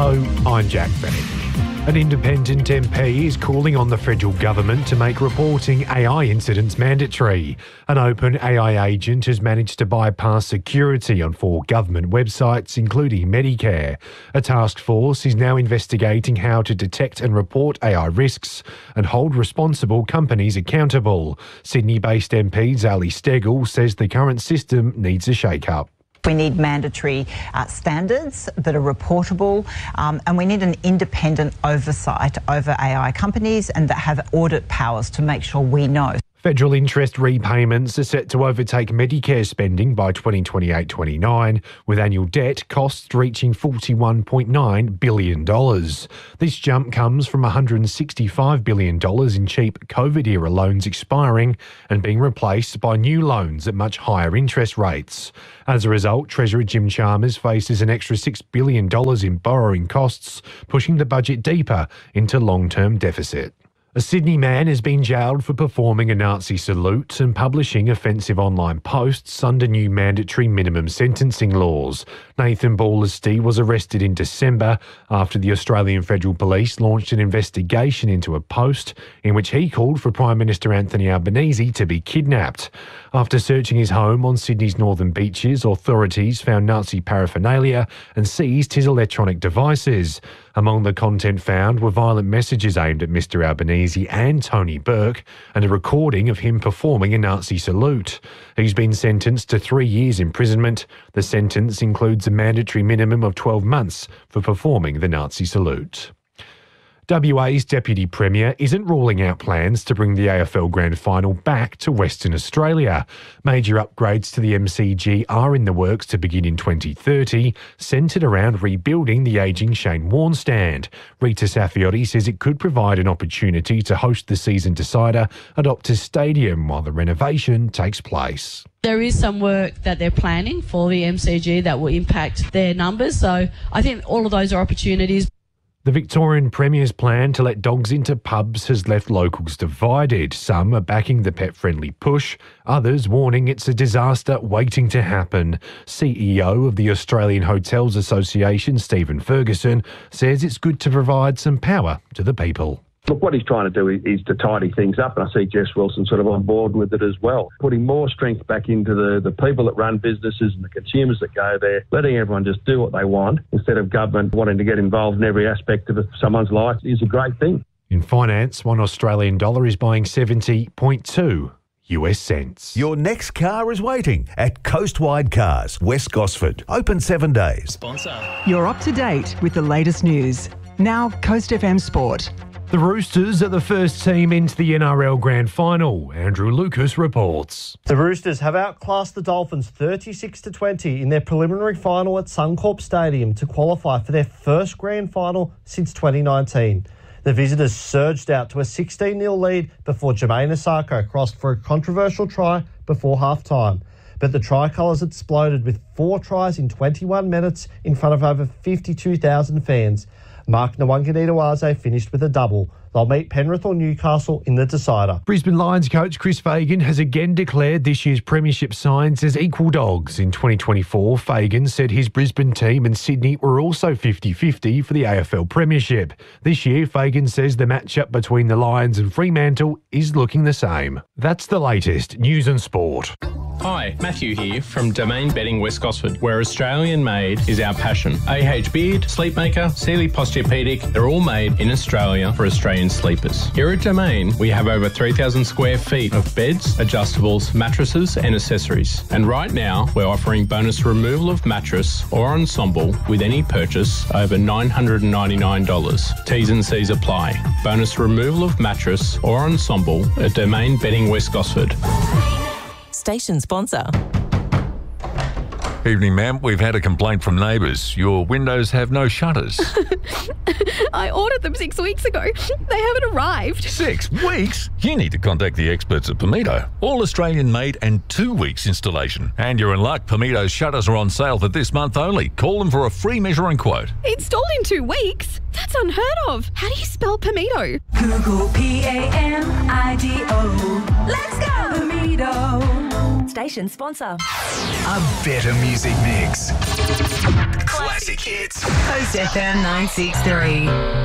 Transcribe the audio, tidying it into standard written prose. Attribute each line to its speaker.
Speaker 1: Hello, I'm Jack Bennett. An independent MP is calling on the federal government to make reporting AI incidents mandatory. An open AI agent has managed to bypass security on 4 government websites, including Medicare. A task force is now investigating how to detect and report AI risks and hold responsible companies accountable. Sydney-based MP Zali Steggall says the current system needs a shake-up.
Speaker 2: We need mandatory standards that are reportable, and we need an independent oversight over AI companies and that have audit powers to make sure we know.
Speaker 1: Federal interest repayments are set to overtake Medicare spending by 2028-29, with annual debt costs reaching $41.9 billion. This jump comes from $165 billion in cheap COVID-era loans expiring and being replaced by new loans at much higher interest rates. As a result, Treasurer Jim Chalmers faces an extra $6 billion in borrowing costs, pushing the budget deeper into long-term deficit. A Sydney man has been jailed for performing a Nazi salute and publishing offensive online posts under new mandatory minimum sentencing laws. Nathan Ballasty was arrested in December after the Australian Federal Police launched an investigation into a post in which he called for Prime Minister Anthony Albanese to be kidnapped. After searching his home on Sydney's northern beaches, authorities found Nazi paraphernalia and seized his electronic devices. Among the content found were violent messages aimed at Mr Albanese and Tony Burke and a recording of him performing a Nazi salute. He's been sentenced to 3 years imprisonment. The sentence includes a mandatory minimum of 12 months for performing the Nazi salute. WA's Deputy Premier isn't ruling out plans to bring the AFL Grand Final back to Western Australia. Major upgrades to the MCG are in the works to begin in 2030, centred around rebuilding the ageing Shane Warne stand. Rita Saffioti says it could provide an opportunity to host the season decider at Optus Stadium while the renovation takes place.
Speaker 3: There is some work that they're planning for the MCG that will impact their numbers, so I think all of those are opportunities.
Speaker 1: The Victorian Premier's plan to let dogs into pubs has left locals divided. Some are backing the pet-friendly push, others warning it's a disaster waiting to happen. CEO of the Australian Hotels Association, Stephen Ferguson, says it's good to provide some power to the people.
Speaker 4: Look, what he's trying to do is to tidy things up, and I see Jess Wilson sort of on board with it as well. Putting more strength back into the people that run businesses and the consumers that go there, letting everyone just do what they want instead of government wanting to get involved in every aspect of someone's life is a great thing.
Speaker 1: In finance, $1 Australian is buying 70.2 US cents.
Speaker 5: Your next car is waiting at Coastwide Cars, West Gosford. Open 7 days.
Speaker 6: Sponsor.
Speaker 7: You're up to date with the latest news. Now, Coast FM Sport.
Speaker 1: The Roosters are the first team into the NRL Grand Final. Andrew Lucas reports.
Speaker 8: The Roosters have outclassed the Dolphins 36-20 in their preliminary final at Suncorp Stadium to qualify for their first Grand Final since 2019. The visitors surged out to a 16-0 lead before Jermaine Asako crossed for a controversial try before half-time. But the Tricolours exploded with 4 tries in 21 minutes in front of over 52,000 fans. Mark Nwanganitawaze finished with a double. They'll meet Penrith or Newcastle in the decider.
Speaker 1: Brisbane Lions coach Chris Fagan has again declared this year's premiership sides as equal dogs. In 2024, Fagan said his Brisbane team and Sydney were also 50-50 for the AFL premiership. This year, Fagan says the matchup between the Lions and Fremantle is looking the same. That's the latest news and sport.
Speaker 6: Hi, Matthew here from Domain Bedding West Gosford, where Australian made is our passion. AH Beard, Sleepmaker, Sealy Posturepedic, they're all made in Australia for Australian sleepers. Here at Domain, we have over 3,000 square feet of beds, adjustables, mattresses and accessories. And right now, we're offering bonus removal of mattress or ensemble with any purchase over $999. T's and C's apply. Bonus removal of mattress or ensemble at Domain Bedding West Gosford.
Speaker 9: Station sponsor.
Speaker 10: Evening, ma'am. We've had a complaint from neighbours. Your windows have no shutters.
Speaker 11: I ordered them 6 weeks ago. They haven't arrived.
Speaker 10: 6 weeks? You need to contact the experts at Pimito. All Australian made and 2 weeks installation. And you're in luck. Pimito's shutters are on sale for this month only. Call them for a free measuring quote.
Speaker 11: Installed in 2 weeks? That's unheard of. How do you spell Pimito?
Speaker 12: Google Pamido. Let's go, Pimito.
Speaker 9: Station sponsor.
Speaker 13: A better music mix. Classic
Speaker 12: It's Coast FM 963.